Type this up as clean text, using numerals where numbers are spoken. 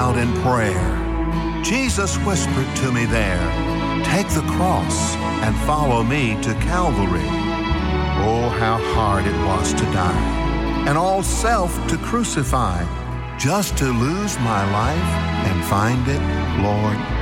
out in prayer. Jesus whispered to me there, "Take the cross and follow me to Calvary." Oh, how hard it was to die, and all self to crucify, just to lose my life and find it, Lord,